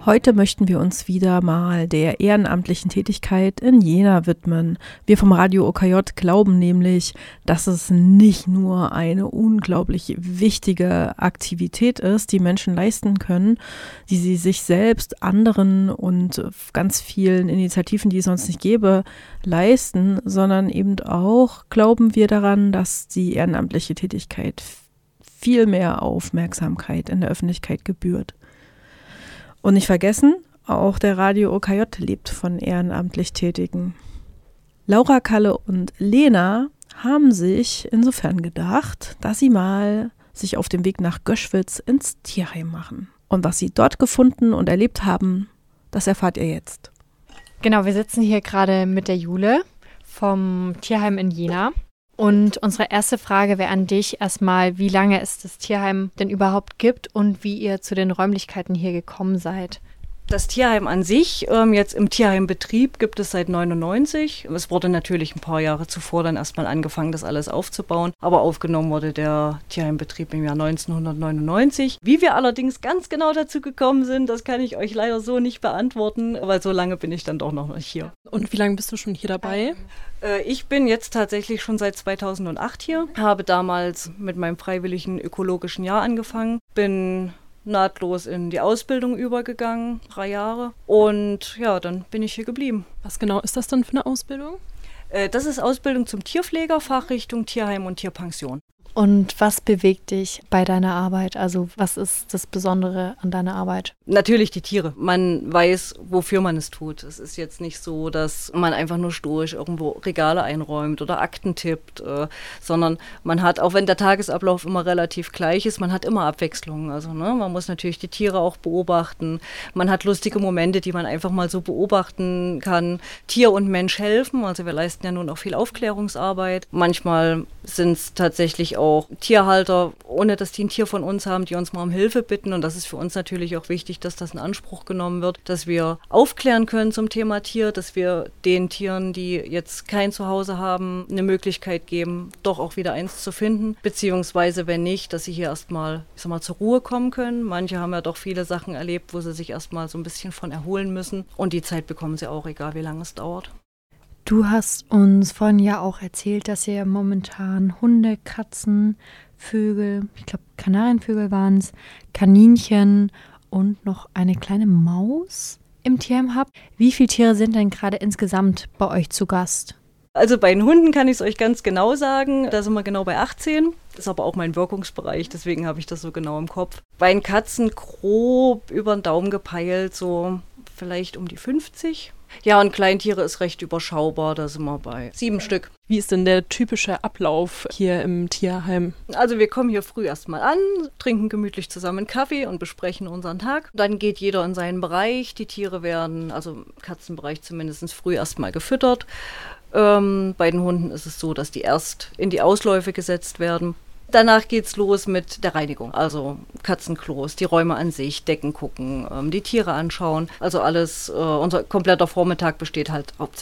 Heute möchten wir uns wieder mal der ehrenamtlichen Tätigkeit in Jena widmen. Wir vom Radio OKJ glauben nämlich, dass es nicht nur eine unglaublich wichtige Aktivität ist, die Menschen leisten können, die sie sich selbst, anderen und ganz vielen Initiativen, die es sonst nicht gäbe, leisten, sondern eben auch glauben wir daran, dass die ehrenamtliche Tätigkeit viel mehr Aufmerksamkeit in der Öffentlichkeit gebührt. Und nicht vergessen, auch der Radio OKJ lebt von ehrenamtlich Tätigen. Laura, Kalle und Lena haben sich insofern gedacht, dass sie mal sich auf dem Weg nach Göschwitz ins Tierheim machen. Und was sie dort gefunden und erlebt haben, das erfahrt ihr jetzt. Genau, wir sitzen hier gerade mit der Jule vom Tierheim in Jena. Und unsere erste Frage wäre an dich erstmal, wie lange es das Tierheim denn überhaupt gibt und wie ihr zu den Räumlichkeiten hier gekommen seid. Das Tierheim an sich, jetzt im Tierheimbetrieb, gibt es seit 1999. Es wurde natürlich ein paar Jahre zuvor dann erstmal angefangen, das alles aufzubauen. Aber aufgenommen wurde der Tierheimbetrieb im Jahr 1999. Wie wir allerdings ganz genau dazu gekommen sind, das kann ich euch leider so nicht beantworten, weil so lange bin ich dann doch noch nicht hier. Und wie lange bist du schon hier dabei? Ich bin jetzt tatsächlich schon seit 2008 hier, habe damals mit meinem freiwilligen ökologischen Jahr angefangen, bin nahtlos in die Ausbildung übergegangen, 3 Jahre, und ja, dann bin ich hier geblieben. Was genau ist das dann für eine Ausbildung? Das ist Ausbildung zum Tierpfleger, Fachrichtung Tierheim und Tierpension. Und was bewegt dich bei deiner Arbeit? Also was ist das Besondere an deiner Arbeit? Natürlich die Tiere. Man weiß, wofür man es tut. Es ist jetzt nicht so, dass man einfach nur stoisch irgendwo Regale einräumt oder Akten tippt, sondern man hat, auch wenn der Tagesablauf immer relativ gleich ist, man hat immer Abwechslung. Also man muss natürlich die Tiere auch beobachten. Man hat lustige Momente, die man einfach mal so beobachten kann. Tier und Mensch helfen. Also wir leisten ja nun auch viel Aufklärungsarbeit. Manchmal sind es tatsächlich auch Tierhalter, ohne dass die ein Tier von uns haben, die uns mal um Hilfe bitten. Und das ist für uns natürlich auch wichtig, dass das in Anspruch genommen wird, dass wir aufklären können zum Thema Tier, dass wir den Tieren, die jetzt kein Zuhause haben, eine Möglichkeit geben, doch auch wieder eins zu finden. Beziehungsweise, wenn nicht, dass sie hier erstmal, zur Ruhe kommen können. Manche haben ja doch viele Sachen erlebt, wo sie sich erstmal so ein bisschen von erholen müssen. Und die Zeit bekommen sie auch, egal wie lange es dauert. Du hast uns vorhin ja auch erzählt, dass ihr momentan Hunde, Katzen, Vögel, ich glaube Kanarienvögel waren es, Kaninchen und noch eine kleine Maus im Tierheim habt. Wie viele Tiere sind denn gerade insgesamt bei euch zu Gast? Also bei den Hunden kann ich es euch ganz genau sagen, da sind wir genau bei 18. Das ist aber auch mein Wirkungsbereich, deswegen habe ich das so genau im Kopf. Bei den Katzen grob über den Daumen gepeilt, so vielleicht um die 50. Ja, und Kleintiere ist recht überschaubar, da sind wir bei 7 Stück. Wie ist denn der typische Ablauf hier im Tierheim? Also wir kommen hier früh erstmal an, trinken gemütlich zusammen einen Kaffee und besprechen unseren Tag. Dann geht jeder in seinen Bereich. Die Tiere werden, also im Katzenbereich zumindest, früh erstmal gefüttert. Bei den Hunden ist es so, dass die erst in die Ausläufe gesetzt werden. Danach geht's los mit der Reinigung, also Katzenklos, die Räume an sich, Decken gucken, die Tiere anschauen. Also alles, unser kompletter Vormittag besteht halt hauptsächlich